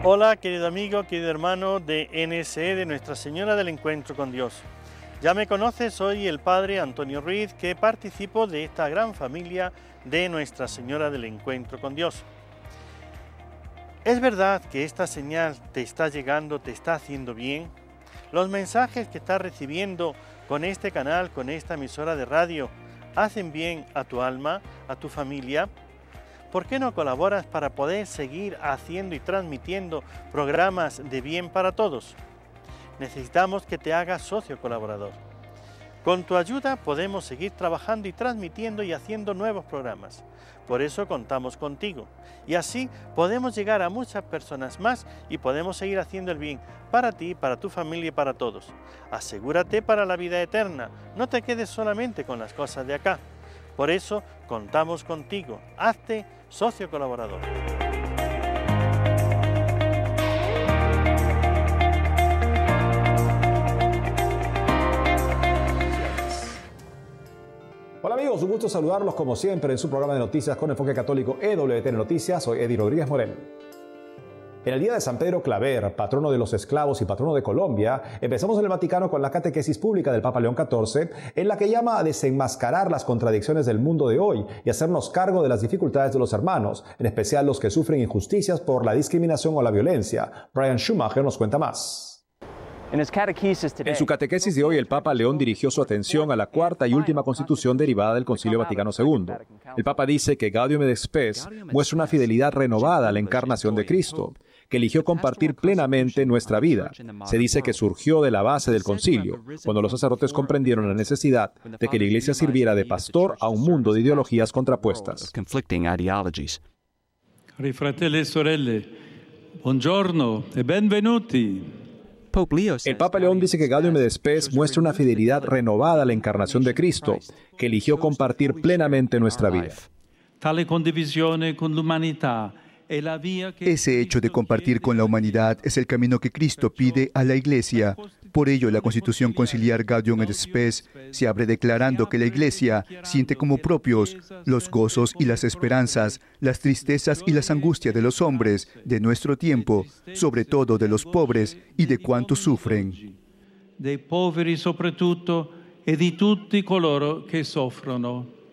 Hola, querido amigo, querido hermano de NSE, de Nuestra Señora del Encuentro con Dios. Ya me conoces, soy el Padre Antonio Ruiz, que participo de esta gran familia de Nuestra Señora del Encuentro con Dios. ¿Es verdad que esta señal te está llegando, te está haciendo bien? ¿Los mensajes que estás recibiendo con este canal, con esta emisora de radio, hacen bien a tu alma, a tu familia? ¿Por qué no colaboras para poder seguir haciendo y transmitiendo programas de bien para todos? Necesitamos que te hagas socio colaborador. Con tu ayuda podemos seguir trabajando y transmitiendo y haciendo nuevos programas. Por eso contamos contigo. Y así podemos llegar a muchas personas más y podemos seguir haciendo el bien para ti, para tu familia y para todos. Asegúrate para la vida eterna. No te quedes solamente con las cosas de acá. Por eso contamos contigo. Hazte socio colaborador. Hola amigos, un gusto saludarlos como siempre en su programa de noticias con enfoque católico EWTN Noticias. Soy Eddie Rodríguez Morel. En el día de San Pedro Claver, patrono de los esclavos y patrono de Colombia, empezamos en el Vaticano con la catequesis pública del Papa León XIV, en la que llama a desenmascarar las contradicciones del mundo de hoy y hacernos cargo de las dificultades de los hermanos, en especial los que sufren injusticias por la discriminación o la violencia. Brian Schumacher nos cuenta más. En su catequesis de hoy, el Papa León dirigió su atención a la cuarta y última constitución derivada del Concilio Vaticano II. El Papa dice que Gaudium et Spes muestra una fidelidad renovada a la encarnación de Cristo, que eligió compartir plenamente nuestra vida. Se dice que surgió de la base del concilio, cuando los sacerdotes comprendieron la necesidad de que la Iglesia sirviera de pastor a un mundo de ideologías contrapuestas. Cari fratelli e sorelle, buongiorno e benvenuti. El Papa León dice que Gaudium et Spes muestra una fidelidad renovada a la encarnación de Cristo, que eligió compartir plenamente nuestra vida. Tale condivisione con l'umanità. Ese hecho de compartir con la humanidad es el camino que Cristo pide a la Iglesia. Por ello, la Constitución Conciliar Gaudium et Spes se abre declarando que la Iglesia siente como propios los gozos y las esperanzas, las tristezas y las angustias de los hombres de nuestro tiempo, sobre todo de los pobres y de cuantos sufren. Dei poveri soprattutto e di tutti coloro che soffrono.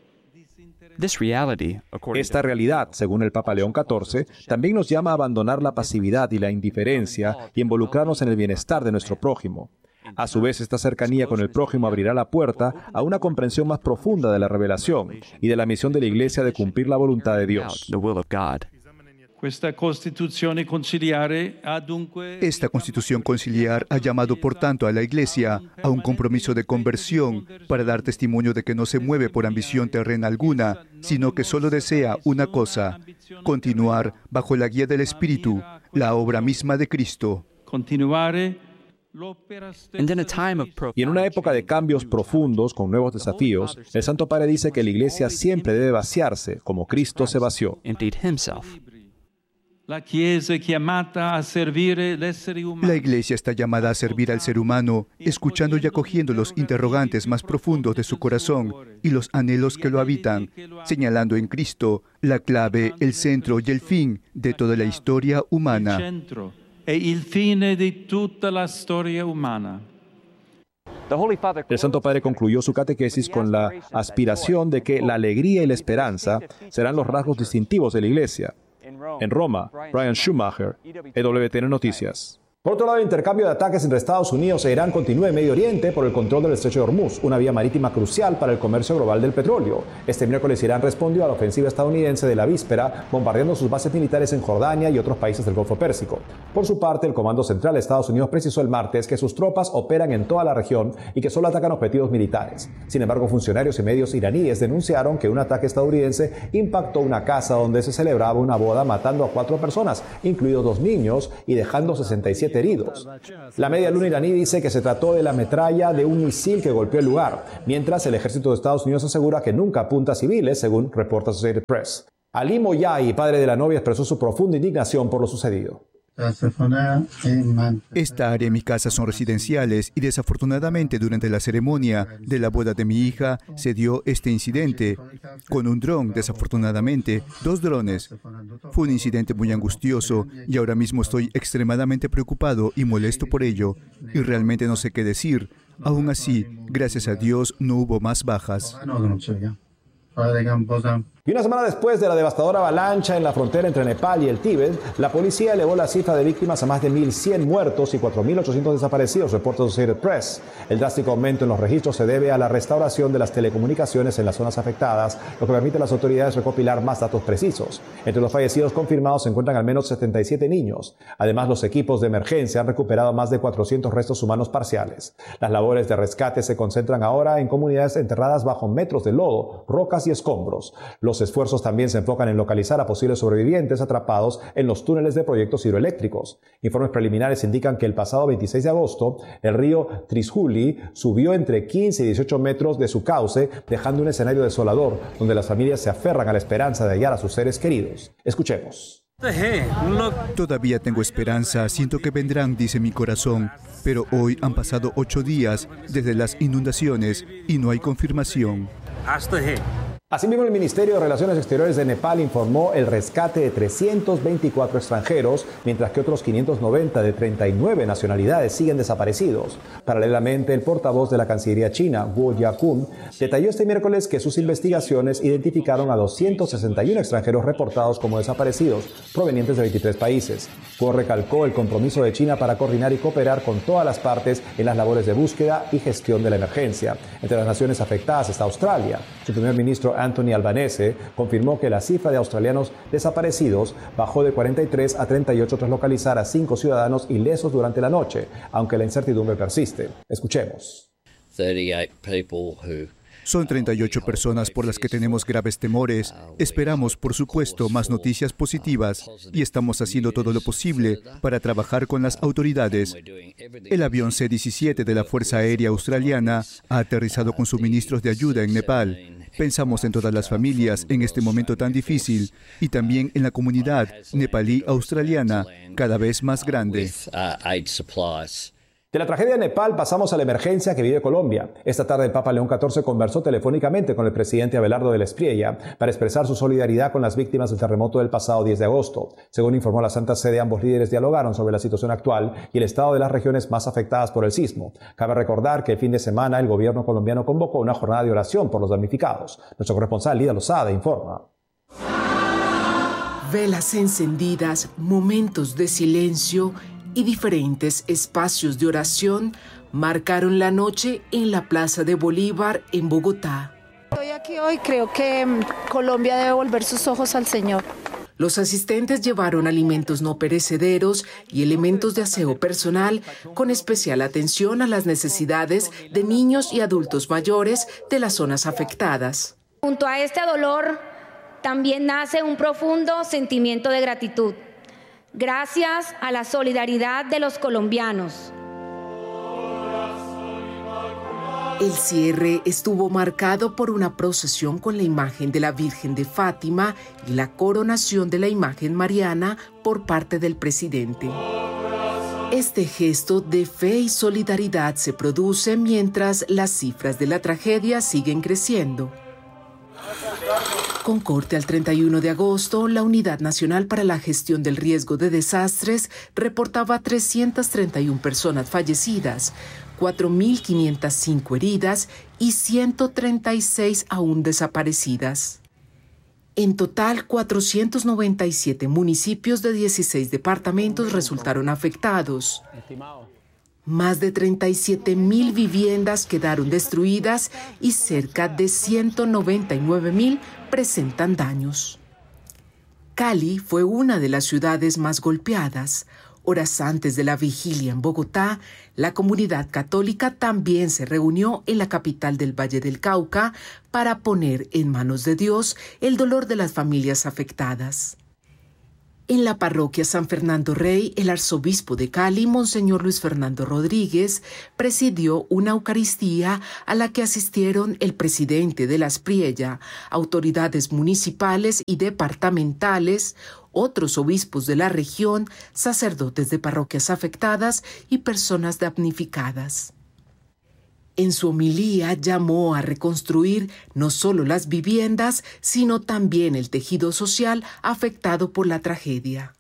Esta realidad, según el Papa León XIV, también nos llama a abandonar la pasividad y la indiferencia y involucrarnos en el bienestar de nuestro prójimo. A su vez, esta cercanía con el prójimo abrirá la puerta a una comprensión más profunda de la revelación y de la misión de la Iglesia de cumplir la voluntad de Dios. Esta Constitución Conciliar ha llamado, por tanto, a la Iglesia a un compromiso de conversión para dar testimonio de que no se mueve por ambición terrena alguna, sino que solo desea una cosa: continuar bajo la guía del Espíritu, la obra misma de Cristo. Y en una época de cambios profundos, con nuevos desafíos, el Santo Padre dice que la Iglesia siempre debe vaciarse, como Cristo se vació. La Iglesia está llamada a servir al ser humano, escuchando y acogiendo los interrogantes más profundos de su corazón y los anhelos que lo habitan, señalando en Cristo la clave, el centro y el fin de toda la historia humana. El Santo Padre concluyó su catequesis con la aspiración de que la alegría y la esperanza serán los rasgos distintivos de la Iglesia. En Roma, Brian Schumacher, EWTN Noticias. Por otro lado, el intercambio de ataques entre Estados Unidos e Irán continúa en Medio Oriente por el control del Estrecho de Hormuz, una vía marítima crucial para el comercio global del petróleo. Este miércoles Irán respondió a la ofensiva estadounidense de la víspera, bombardeando sus bases militares en Jordania y otros países del Golfo Pérsico. Por su parte, el Comando Central de Estados Unidos precisó el martes que sus tropas operan en toda la región y que solo atacan objetivos militares. Sin embargo, funcionarios y medios iraníes denunciaron que un ataque estadounidense impactó una casa donde se celebraba una boda, matando a 4 personas, incluidos 2 niños, y dejando 67 heridos. La Media Luna iraní dice que se trató de la metralla de un misil que golpeó el lugar, mientras el ejército de Estados Unidos asegura que nunca apunta a civiles, según reporta Associated Press. Ali Moyai, padre de la novia, expresó su profunda indignación por lo sucedido. Esta área y mi casa son residenciales y desafortunadamente durante la ceremonia de la boda de mi hija se dio este incidente con un dron, desafortunadamente, 2 drones. Fue un incidente muy angustioso y ahora mismo estoy extremadamente preocupado y molesto por ello y realmente no sé qué decir. Aún así, gracias a Dios no hubo más bajas. Y una semana después de la devastadora avalancha en la frontera entre Nepal y el Tíbet, la policía elevó la cifra de víctimas a más de 1.100 muertos y 4.800 desaparecidos, reporta Associated Press. El drástico aumento en los registros se debe a la restauración de las telecomunicaciones en las zonas afectadas, lo que permite a las autoridades recopilar más datos precisos. Entre los fallecidos confirmados se encuentran al menos 77 niños. Además, los equipos de emergencia han recuperado más de 400 restos humanos parciales. Las labores de rescate se concentran ahora en comunidades enterradas bajo metros de lodo, rocas y escombros. Los esfuerzos también se enfocan en localizar a posibles sobrevivientes atrapados en los túneles de proyectos hidroeléctricos. Informes preliminares indican que el pasado 26 de agosto, el río Trishuli subió entre 15 y 18 metros de su cauce, dejando un escenario desolador donde las familias se aferran a la esperanza de hallar a sus seres queridos. Escuchemos. Todavía tengo esperanza, siento que vendrán, dice mi corazón, pero hoy han pasado 8 días desde las inundaciones y no hay confirmación. Asimismo, el Ministerio de Relaciones Exteriores de Nepal informó el rescate de 324 extranjeros, mientras que otros 590 de 39 nacionalidades siguen desaparecidos. Paralelamente, el portavoz de la Cancillería china, Guo Jiakun, detalló este miércoles que sus investigaciones identificaron a 261 extranjeros reportados como desaparecidos, provenientes de 23 países. Guo recalcó el compromiso de China para coordinar y cooperar con todas las partes en las labores de búsqueda y gestión de la emergencia. Entre las naciones afectadas está Australia. Su primer ministro Anthony Albanese confirmó que la cifra de australianos desaparecidos bajó de 43 a 38 tras localizar a 5 ciudadanos ilesos durante la noche, aunque la incertidumbre persiste. Escuchemos. Son 38 personas por las que tenemos graves temores. Esperamos, por supuesto, más noticias positivas y estamos haciendo todo lo posible para trabajar con las autoridades. El avión C-17 de la Fuerza Aérea Australiana ha aterrizado con suministros de ayuda en Nepal. Pensamos en todas las familias en este momento tan difícil y también en la comunidad nepalí-australiana cada vez más grande. De la tragedia de Nepal pasamos a la emergencia que vive Colombia. Esta tarde el Papa León XIV conversó telefónicamente con el presidente Abelardo de la Espriella para expresar su solidaridad con las víctimas del terremoto del pasado 10 de agosto. Según informó la Santa Sede, ambos líderes dialogaron sobre la situación actual y el estado de las regiones más afectadas por el sismo. Cabe recordar que el fin de semana el gobierno colombiano convocó una jornada de oración por los damnificados. Nuestro corresponsal Lida Lozada informa. Velas encendidas, momentos de silencio y diferentes espacios de oración marcaron la noche en la Plaza de Bolívar en Bogotá. Estoy aquí hoy, creo que Colombia debe volver sus ojos al Señor. Los asistentes llevaron alimentos no perecederos y elementos de aseo personal, con especial atención a las necesidades de niños y adultos mayores de las zonas afectadas. Junto a este dolor también nace un profundo sentimiento de gratitud. Gracias a la solidaridad de los colombianos. El cierre estuvo marcado por una procesión con la imagen de la Virgen de Fátima y la coronación de la imagen mariana por parte del presidente. Este gesto de fe y solidaridad se produce mientras las cifras de la tragedia siguen creciendo. Con corte al 31 de agosto, la Unidad Nacional para la Gestión del Riesgo de Desastres reportaba 331 personas fallecidas, 4.505 heridas y 136 aún desaparecidas. En total, 497 municipios de 16 departamentos resultaron afectados. Más de 37.000 viviendas quedaron destruidas y cerca de 199.000 presentan daños. Cali fue una de las ciudades más golpeadas. Horas antes de la vigilia en Bogotá, la comunidad católica también se reunió en la capital del Valle del Cauca para poner en manos de Dios el dolor de las familias afectadas. En la parroquia San Fernando Rey, el arzobispo de Cali, Monseñor Luis Fernando Rodríguez, presidió una Eucaristía a la que asistieron el presidente de la Aspriella, autoridades municipales y departamentales, otros obispos de la región, sacerdotes de parroquias afectadas y personas damnificadas. En su homilía llamó a reconstruir no solo las viviendas, sino también el tejido social afectado por la tragedia.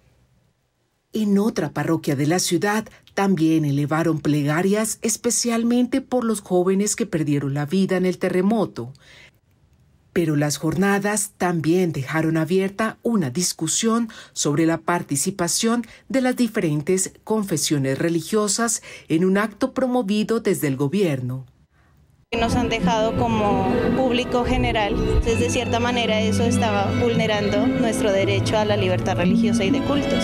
En otra parroquia de la ciudad también elevaron plegarias especialmente por los jóvenes que perdieron la vida en el terremoto. Pero las jornadas también dejaron abierta una discusión sobre la participación de las diferentes confesiones religiosas en un acto promovido desde el gobierno. Nos han dejado como público general, entonces de cierta manera eso estaba vulnerando nuestro derecho a la libertad religiosa y de cultos.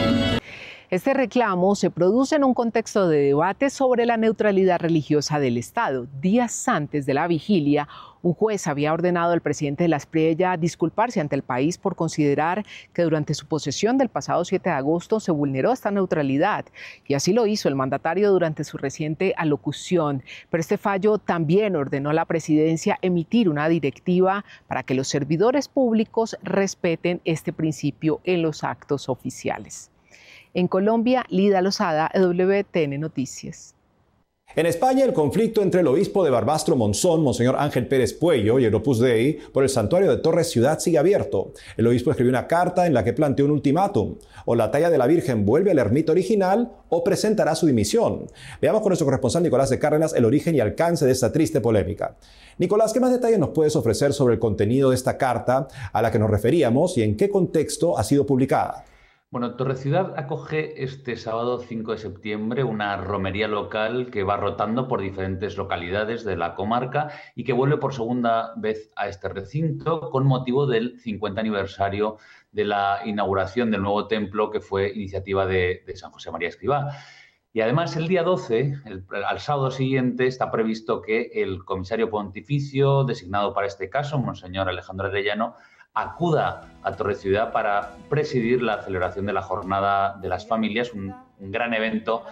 Este reclamo se produce en un contexto de debate sobre la neutralidad religiosa del Estado. Días antes de la vigilia, un juez había ordenado al presidente de la Aspriella disculparse ante el país por considerar que durante su posesión del pasado 7 de agosto se vulneró esta neutralidad. Y así lo hizo el mandatario durante su reciente alocución. Pero este fallo también ordenó a la presidencia emitir una directiva para que los servidores públicos respeten este principio en los actos oficiales. En Colombia, Lida Lozada, WTN Noticias. En España, el conflicto entre el obispo de Barbastro Monzón, Monseñor Ángel Pérez Puello, y el Opus Dei por el santuario de Torres Ciudad sigue abierto. El obispo escribió una carta en la que planteó un ultimátum: o la talla de la Virgen vuelve a la ermita original o presentará su dimisión. Veamos con nuestro corresponsal Nicolás de Cárdenas el origen y alcance de esta triste polémica. Nicolás, ¿qué más detalles nos puedes ofrecer sobre el contenido de esta carta a la que nos referíamos y en qué contexto ha sido publicada? Bueno, Torreciudad acoge este sábado 5 de septiembre una romería local que va rotando por diferentes localidades de la comarca y que vuelve por segunda vez a este recinto con motivo del 50 aniversario de la inauguración del nuevo templo, que fue iniciativa de San José María Escrivá. Y además el día 12, al sábado siguiente, está previsto que el comisario pontificio designado para este caso, Monseñor Alejandro Arellano, acuda a Torreciudad para presidir la celebración de la Jornada de las Familias, un gran evento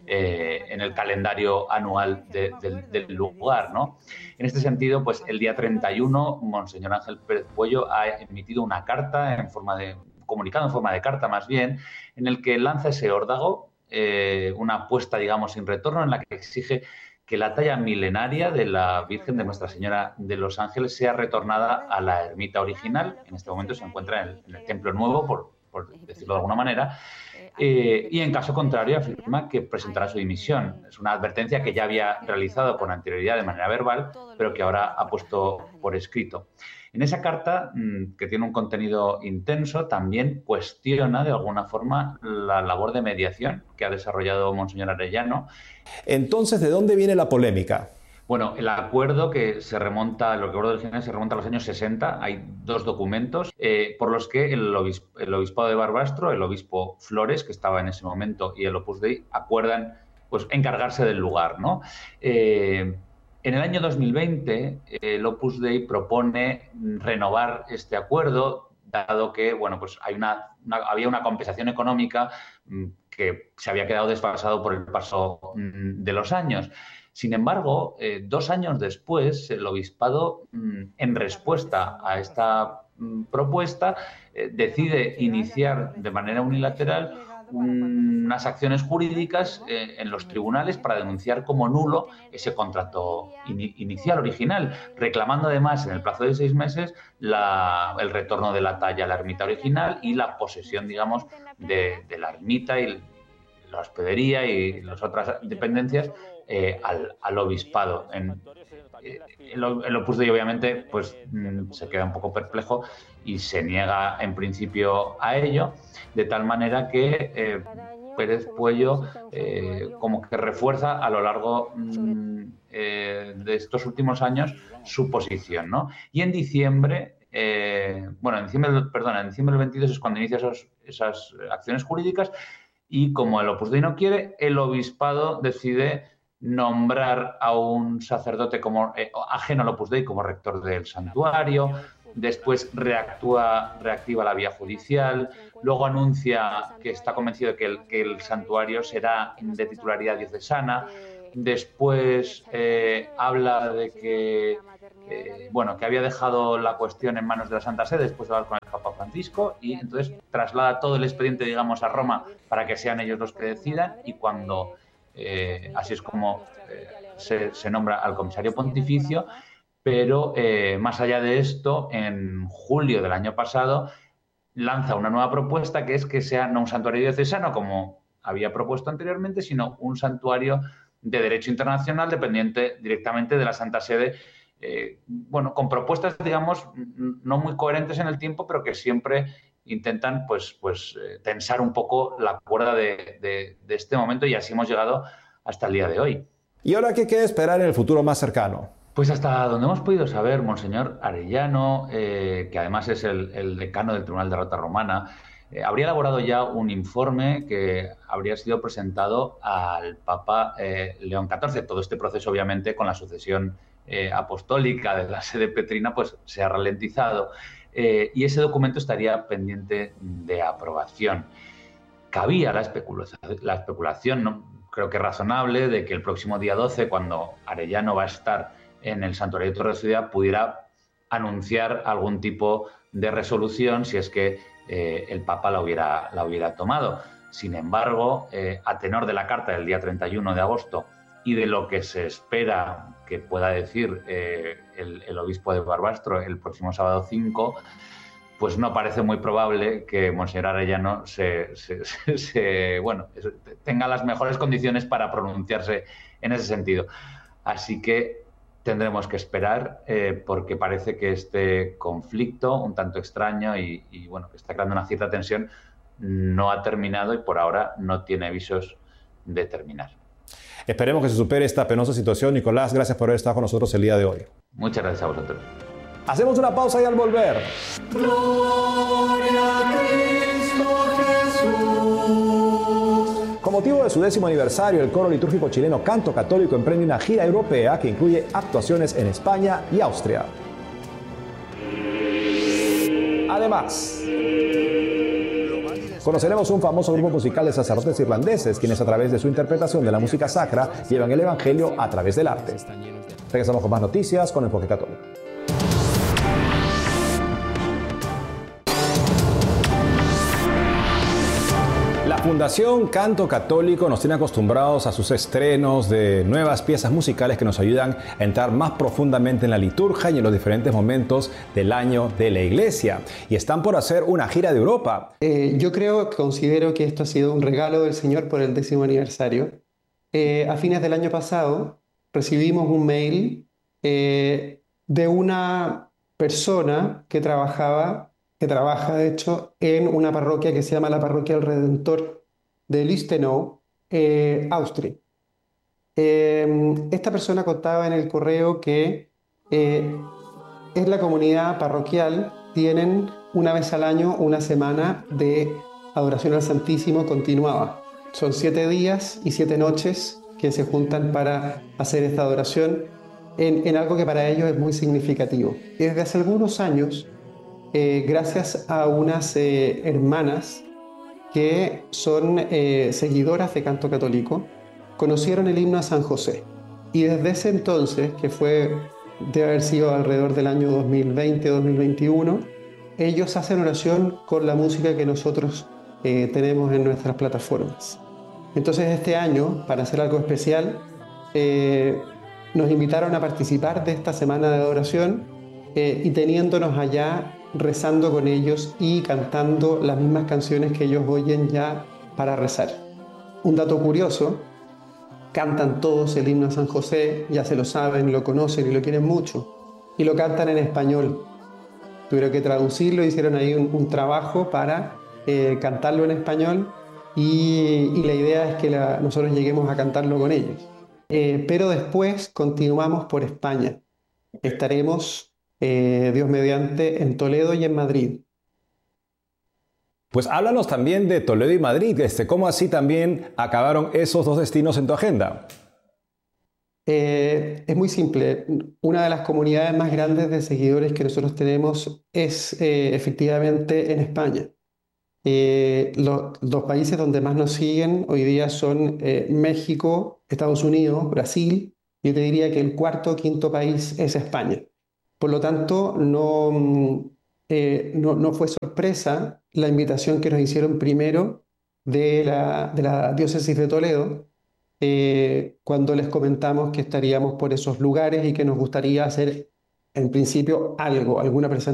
en el calendario anual del lugar, ¿no? En este sentido, pues el día 31, Monseñor Ángel Pérez Puello ha emitido una carta comunicado en forma de carta más bien, en el que lanza ese órdago, una apuesta, digamos, sin retorno, en la que exige que la talla milenaria de la Virgen de Nuestra Señora de los Ángeles sea retornada a la ermita original. En este momento se encuentra en el templo nuevo, por decirlo de alguna manera, y en caso contrario afirma que presentará su dimisión. Es una advertencia que ya había realizado con anterioridad de manera verbal, pero que ahora ha puesto por escrito. En esa carta, que tiene un contenido intenso, también cuestiona de alguna forma la labor de mediación que ha desarrollado Monseñor Arellano. Entonces, ¿de dónde viene la polémica? Bueno, el acuerdo que se remonta, el acuerdo original se remonta a los años 60. Hay dos documentos por los que el obispado de Barbastro, el obispo Flores, que estaba en ese momento, y el Opus Dei acuerdan, pues, encargarse del lugar, ¿no? En el año 2020, el Opus Dei propone renovar este acuerdo, dado que, bueno, pues había una compensación económica que se había quedado desfasado por el paso de los años. Sin embargo, 2 años después, el obispado, en respuesta a esta propuesta, decide iniciar de manera unilateral unas acciones jurídicas en los tribunales para denunciar como nulo ese contrato inicial, original, reclamando además en el plazo de 6 meses el retorno de la talla a la ermita original y la posesión, digamos, de la ermita y la hospedería y las otras dependencias al obispado. El Opus Dei obviamente pues se queda un poco perplejo y se niega en principio a ello, de tal manera que Pérez Puello como que refuerza a lo largo de estos últimos años su posición, ¿no? Y en diciembre, en diciembre del 22 es cuando inicia esas acciones jurídicas, y como el Opus Dei no quiere, el obispado decide nombrar a un sacerdote como ajeno al Opus Dei como rector del santuario, después reactiva la vía judicial, luego anuncia que está convencido de que el santuario será de titularidad diocesana, después habla de que había dejado la cuestión en manos de la Santa Sede después de hablar con el Papa Francisco, y entonces traslada todo el expediente, digamos, a Roma para que sean ellos los que decidan, y cuando así es como se nombra al comisario pontificio. Pero más allá de esto, en julio del año pasado lanza una nueva propuesta, que es que sea no un santuario diocesano como había propuesto anteriormente, sino un santuario de derecho internacional dependiente directamente de la Santa Sede, con propuestas, digamos, no muy coherentes en el tiempo, pero que siempre intentan tensar un poco la cuerda de este momento, y así hemos llegado hasta el día de hoy. ¿Y ahora qué queda esperar en el futuro más cercano? Pues hasta donde hemos podido saber, Monseñor Arellano, que además es el decano del Tribunal de Rota Romana, habría elaborado ya un informe que habría sido presentado al Papa León XIV. Todo este proceso, obviamente, con la sucesión apostólica de la sede petrina, pues se ha ralentizado, y ese documento estaría pendiente de aprobación. Cabía la especulación, ¿no? Creo que razonable, de que el próximo día 12, cuando Arellano va a estar en el Santuario de Torre de Ciudad, pudiera anunciar algún tipo de resolución si es que el Papa la hubiera tomado. Sin embargo, a tenor de la carta del día 31 de agosto y de lo que se espera que pueda decir el obispo de Barbastro el próximo sábado 5, pues no parece muy probable que Monseñor Arellano tenga las mejores condiciones para pronunciarse en ese sentido. Así que tendremos que esperar, porque parece que este conflicto, un tanto extraño y que está creando una cierta tensión, no ha terminado y por ahora no tiene visos de terminar. Esperemos que se supere esta penosa situación. Nicolás, gracias por haber estado con nosotros el día de hoy. Muchas gracias a vosotros. Hacemos una pausa y al volver. Gloria a Cristo Jesús. Con motivo de su 10º aniversario, el coro litúrgico chileno Canto Católico emprende una gira europea que incluye actuaciones en España y Austria. Además, conoceremos un famoso grupo musical de sacerdotes irlandeses, quienes a través de su interpretación de la música sacra llevan el Evangelio a través del arte. Regresamos con más noticias con Enfoque Católico. La Fundación Canto Católico nos tiene acostumbrados a sus estrenos de nuevas piezas musicales que nos ayudan a entrar más profundamente en la liturgia y en los diferentes momentos del año de la Iglesia. Y están por hacer una gira de Europa. Considero que esto ha sido un regalo del Señor por el 10º aniversario. A fines del año pasado recibimos un mail de una persona que trabaja de hecho en una parroquia que se llama la Parroquia del Redentor de Lichtenau, Austria. Esta persona contaba en el correo que en la comunidad parroquial tienen una vez al año una semana de adoración al Santísimo continuada. Son 7 días y 7 noches que se juntan para hacer esta adoración en algo que para ellos es muy significativo. Y desde hace algunos años, gracias a unas hermanas que son seguidoras de Canto Católico, conocieron el himno a San José. Y desde ese entonces, que debe haber sido alrededor del año 2020-2021, ellos hacen oración con la música que nosotros tenemos en nuestras plataformas. Entonces este año, para hacer algo especial, nos invitaron a participar de esta semana de adoración y teniéndonos allá, rezando con ellos y cantando las mismas canciones que ellos oyen ya para rezar. Un dato curioso, cantan todos el himno a San José, ya se lo saben, lo conocen y lo quieren mucho, y lo cantan en español. Tuvieron que traducirlo, hicieron ahí un trabajo para cantarlo en español y la idea es que nosotros lleguemos a cantarlo con ellos. Pero después continuamos por España. Estaremos Dios mediante, en Toledo y en Madrid. Pues háblanos también de Toledo y Madrid. ¿Cómo así también acabaron esos dos destinos en tu agenda? Es muy simple. Una de las comunidades más grandes de seguidores que nosotros tenemos es efectivamente en España. Los países donde más nos siguen hoy día son México, Estados Unidos, Brasil. Yo te diría que el cuarto o quinto país es España. Por lo tanto, no fue sorpresa la invitación que nos hicieron primero de la diócesis de Toledo, cuando les comentamos que estaríamos por esos lugares y que nos gustaría hacer, en principio, alguna presentación